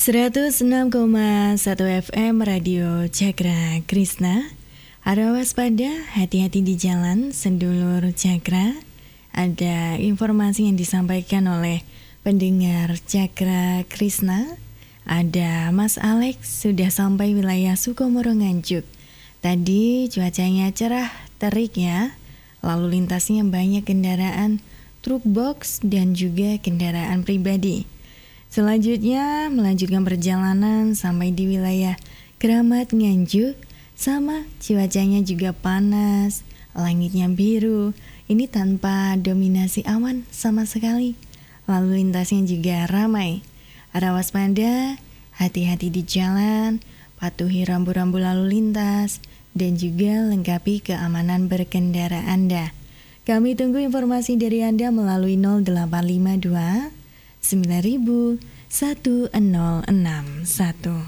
106,1 FM Radio Cakra Krishna. Ada waspada, hati-hati di jalan, sedulur Cakra. Ada informasi yang disampaikan oleh pendengar Cakra Krishna. Ada Mas Alex sudah sampai wilayah Sukomoro Nganjuk. Tadi cuacanya cerah, terik ya. Lalu lintasnya banyak kendaraan, truk box dan juga kendaraan pribadi. Selanjutnya melanjutkan perjalanan sampai di wilayah Kramat Nganjuk. Sama cuacanya juga panas, langitnya biru. Ini tanpa dominasi awan sama sekali. Lalu lintasnya juga ramai. Ada waspada, hati-hati di jalan, patuhi rambu-rambu lalu lintas, dan juga lengkapi keamanan berkendara Anda. Kami tunggu informasi dari Anda melalui 0852 9000 1061.